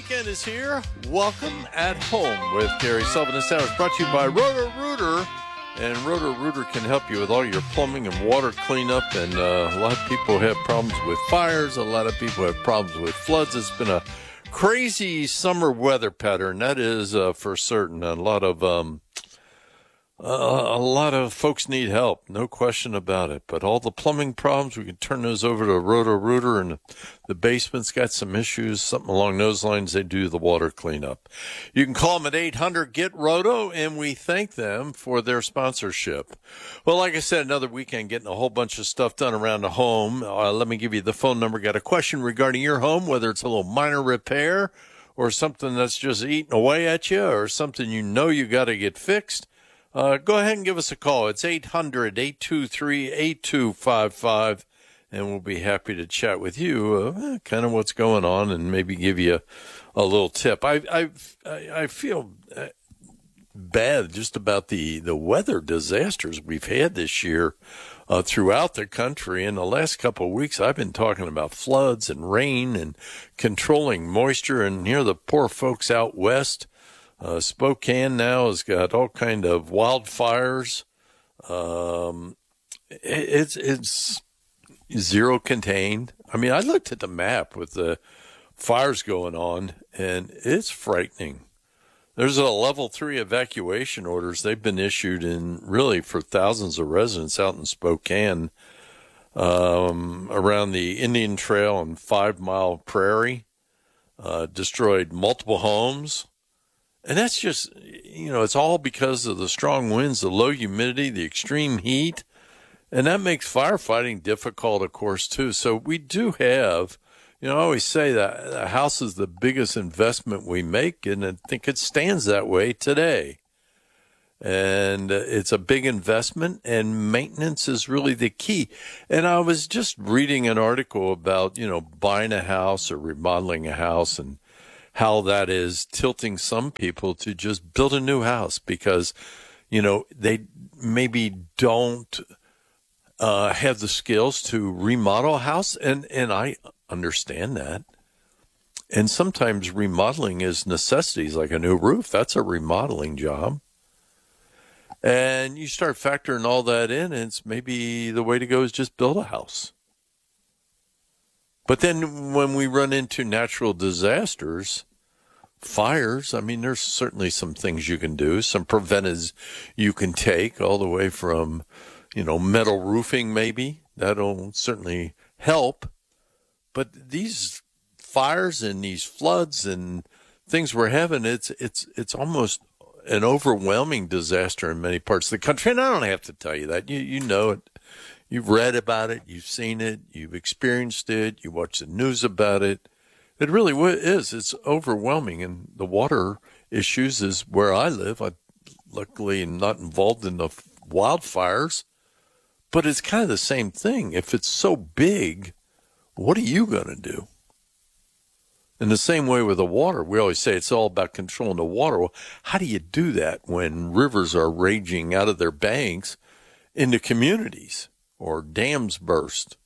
weekend is here. Welcome at Home with Gary Sullivan. This hour is brought to you by Roto-Rooter. And Roto-Rooter can help you with all your plumbing and water cleanup. And a lot of people have problems with fires. A lot of people have problems with floods. It's been a crazy summer weather pattern. That is for certain. A lot of folks need help, no question about it. But all the plumbing problems, we can turn those over to Roto-Rooter, and the basement's got some issues, something along those lines. They do the water cleanup. You can call them at 800-GET-ROTO, and we thank them for their sponsorship. Well, like I said, another weekend getting a whole bunch of stuff done around the home. Let me give you the phone number. Got a question regarding your home, whether it's a little minor repair or something that's just eating away at you or something you know you got to get fixed. Go ahead and give us a call. It's 800-823-8255, and we'll be happy to chat with you, kind of what's going on, and maybe give you a little tip. I feel bad just about the weather disasters we've had this year throughout the country. In the last couple of weeks, I've been talking about floods and rain and controlling moisture, and here the poor folks out west. Spokane now has got all kind of wildfires. It's zero contained. I mean, I looked at the map with the fires going on, and it's frightening. There's a level 3 evacuation orders. They've been issued for thousands of residents out in Spokane, around the Indian Trail and 5 Mile Prairie, destroyed multiple homes. And that's just, it's all because of the strong winds, the low humidity, the extreme heat. And that makes firefighting difficult, of course, too. So we do have, I always say that a house is the biggest investment we make, and I think it stands that way today. And it's a big investment, and maintenance is really the key. And I was just reading an article about, buying a house or remodeling a house, and how that is tilting some people to just build a new house because, they maybe don't have the skills to remodel a house. And I understand that. And sometimes remodeling is necessities, like a new roof. That's a remodeling job. And you start factoring all that in, and it's maybe the way to go is just build a house. But then when we run into natural disasters, fires, there's certainly some things you can do, some preventives you can take, all the way from, metal roofing maybe. That'll certainly help. But these fires and these floods and things we're having, it's almost an overwhelming disaster in many parts of the country. And I don't have to tell you that. You know it. You've read about it, you've seen it, you've experienced it, you watch the news about it. It really is. It's overwhelming. And the water issues is where I live. I luckily am not involved in the wildfires, but it's kind of the same thing. If it's so big, what are you going to do? In the same way with the water, we always say it's all about controlling the water. Well, how do you do that when rivers are raging out of their banks into communities? Or dams burst.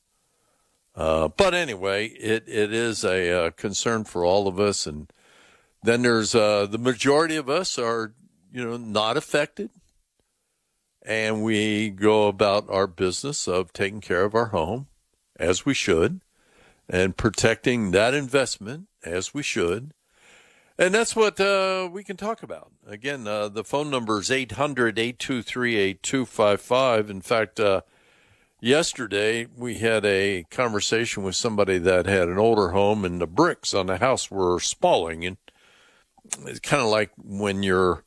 But anyway, it is a concern for all of us. And then there's the majority of us are, not affected. And we go about our business of taking care of our home as we should and protecting that investment as we should. And that's what we can talk about. Again, the phone number is 800-823-8255. In fact, yesterday, we had a conversation with somebody that had an older home, and the bricks on the house were spalling. And it's kind of like when your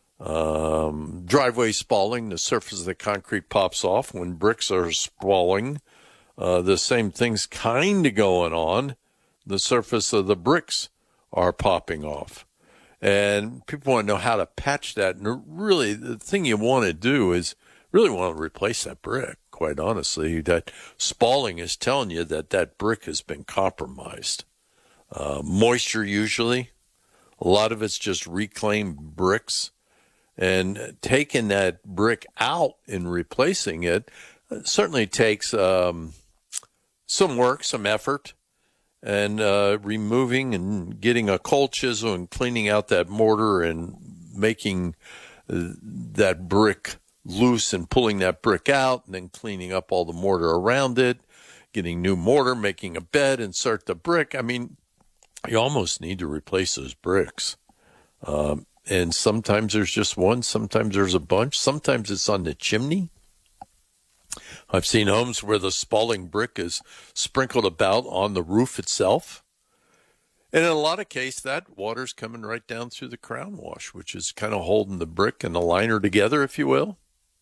driveway spalling, the surface of the concrete pops off. When bricks are spalling, the same thing's kind of going on. The surface of the bricks are popping off. And people want to know how to patch that. And really, the thing you want to do is really want to replace that brick. Quite honestly, that spalling is telling you that brick has been compromised. Moisture usually, a lot of it's just reclaimed bricks, and taking that brick out and replacing it certainly takes some work, some effort, and removing and getting a cold chisel and cleaning out that mortar and making that brick loose and pulling that brick out, and then cleaning up all the mortar around it, getting new mortar, making a bed, insert the brick. I mean, you almost need to replace those bricks. And sometimes there's just one, sometimes there's a bunch, sometimes it's on the chimney. I've seen homes where the Spalding brick is sprinkled about on the roof itself. And in a lot of cases, that water's coming right down through the crown wash, which is kind of holding the brick and the liner together, if you will.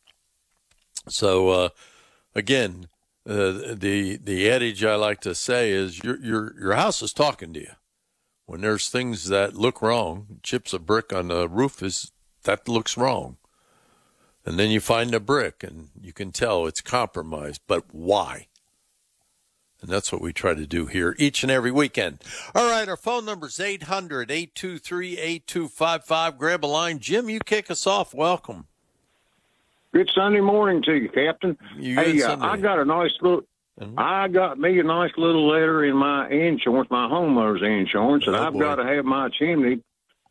So, again, the adage I like to say is your house is talking to you. When there's things that look wrong, chips of brick on the roof that looks wrong. And then you find a brick and you can tell it's compromised, but why? And that's what we try to do here each and every weekend. All right, our phone number is 800-823-8255. Grab a line. Jim, you kick us off. Welcome. Good Sunday morning to you, Captain. Hey, I got me a nice little letter in my insurance, my homeowner's insurance, and I've got to have my chimney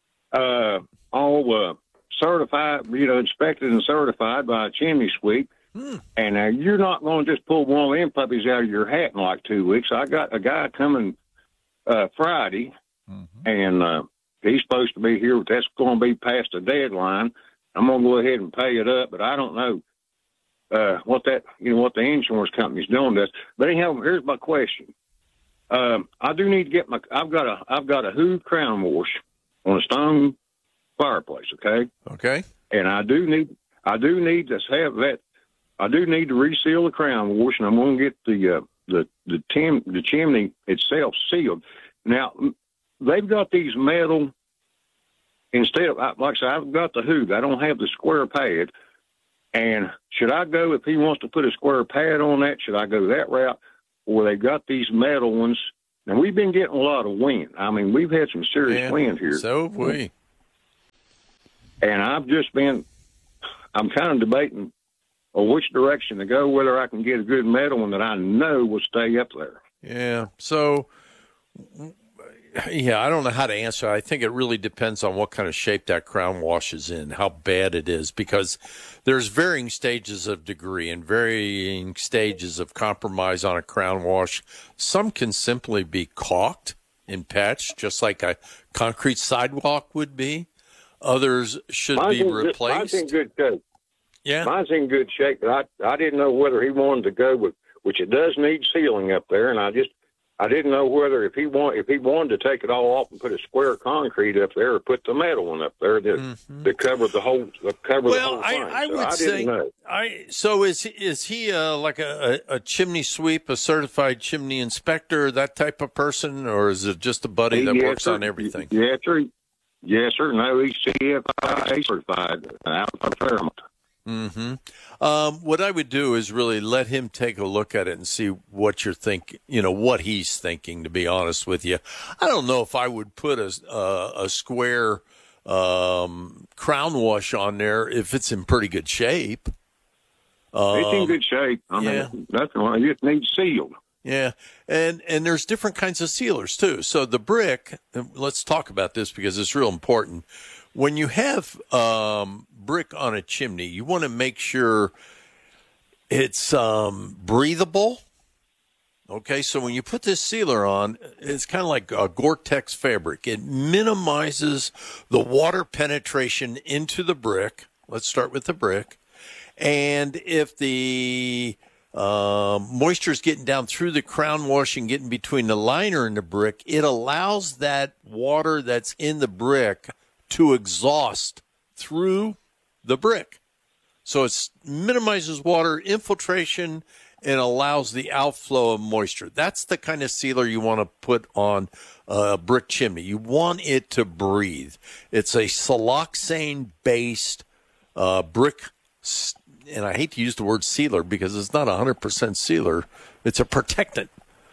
all certified, inspected and certified by a chimney sweep. And you're not going to just pull one of them puppies out of your hat in like 2 weeks. I got a guy coming Friday, and he's supposed to be here, but that's going to be past the deadline. I'm going to go ahead and pay it up, but I don't know what the insurance company's doing to us. But anyhow, here's my question. I do need to get I've got a Hood crown wash on a stone fireplace. Okay. And I do need to have that. I do need to reseal the crown wash, and I'm going to get the chimney itself sealed. Now, they've got these metal. Instead of, like I said, I've got the Hood. I don't have the square pad. And should I go, if he wants to put a square pad on that, should I go that route? Or they've got these metal ones. Now, we've been getting a lot of wind. I mean, we've had some serious wind here. So have we. And I'm kind of debating which direction to go, whether I can get a good metal one that I know will stay up there. Yeah. So, yeah, I don't know how to answer. I think it really depends on what kind of shape that crown wash is in, how bad it is, because there's varying stages of degree and varying stages of compromise on a crown wash. Some can simply be caulked and patched, just like a concrete sidewalk would be. Others should be replaced. Mine's in good shape. Yeah. Mine's in good shape, but I didn't know whether he wanted to go with, which it does need sealing up there, and I didn't know whether if he wanted to take it all off and put a square concrete up there, or put the metal one up there to cover the whole the whole thing. I would say. So is he like a chimney sweep, a certified chimney inspector, that type of person, or is it just a buddy that works on everything? Yes, sir. Yes, sir. No, he's CFIA certified out of Fairmont. What I would do is really let him take a look at it and see what you're thinking, what he's thinking, to be honest with you. I don't know if I would put a square crown wash on there if it's in pretty good shape. It's in good shape. I mean, nothing wrong. It just needs sealed. Yeah, and there's different kinds of sealers, too. So the brick, let's talk about this because it's real important. When you have brick on a chimney, you want to make sure it's breathable. Okay, so when you put this sealer on, it's kind of like a Gore-Tex fabric. It minimizes the water penetration into the brick. Let's start with the brick. And if the moisture is getting down through the crown wash and getting between the liner and the brick, it allows that water that's in the brick to exhaust through the brick. So it minimizes water infiltration and allows the outflow of moisture. That's the kind of sealer you want to put on a brick chimney. You want it to breathe. It's a siloxane-based brick, and I hate to use the word sealer because it's not 100% sealer. It's a protectant.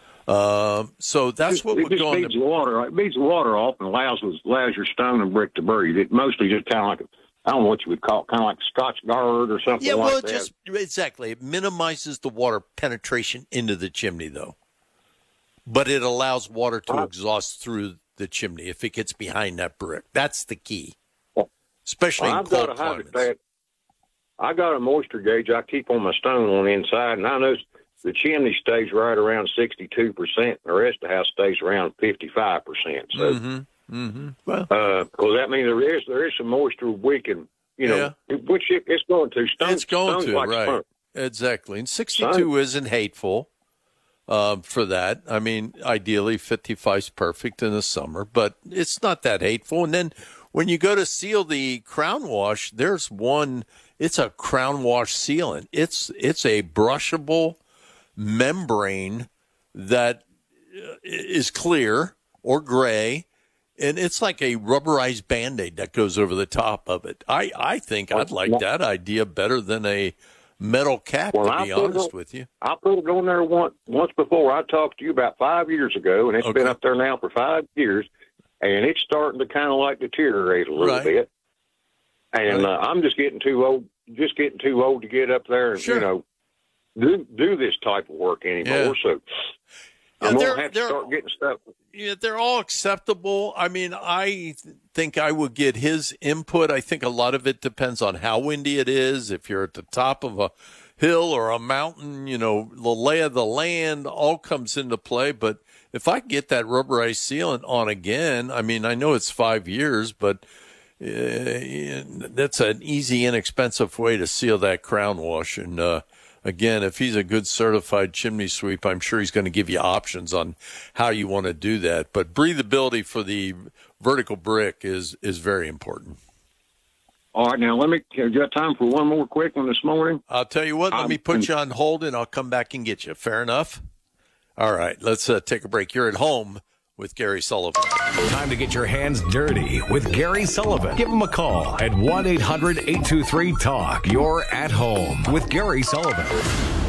So that's what we're going to. It beats the water off and allows your stone and brick to breathe. It mostly just kind of like, I don't know what you would call it, kind of like Scotch Guard or something like that. Exactly. It minimizes the water penetration into the chimney, though. but it allows water to exhaust through the chimney if it gets behind that brick. That's the key, especially in cold climates. I got a moisture gauge I keep on my stone on the inside, and I know the chimney stays right around 62%, and the rest of the house stays around 55%. So, well, because that means there is some moisture wicking, which it's going to. It's going to, like right? spunk. Exactly, and 62 isn't hateful for that. I mean, ideally, 55 is perfect in the summer, but it's not that hateful. And then when you go to seal the crown wash, there's one. It's a crown wash sealant. It's a brushable membrane that is clear or gray, and it's like a rubberized Band-Aid that goes over the top of it. I think I'd like that idea better than a metal cap, to be honest with you. I put it on there once before. I talked to you about 5 years ago, and it's been up there now for 5 years, and it's starting to kind of like deteriorate a little bit. And I'm just getting too old to get up there and do this type of work anymore. So I'm gonna have to start getting stuff. Yeah, they're all acceptable. I mean, I think I would get his input. I think a lot of it depends on how windy it is. If you're at the top of a hill or a mountain, the lay of the land all comes into play. But if I get that rubberized sealant on again, I mean, I know it's 5 years, but that's an easy, inexpensive way to seal that crown wash. And again, if he's a good certified chimney sweep, I'm sure he's going to give you options on how you want to do that. But breathability for the vertical brick is very important. All right, now you got time for one more quick one this morning? I'll tell you what, let me put you on hold and I'll come back and get you. Fair enough? All right, let's take a break. You're at home with Gary Sullivan. Time to get your hands dirty with Gary Sullivan. Give him a call at 1-800-823-TALK. You're at home with Gary Sullivan.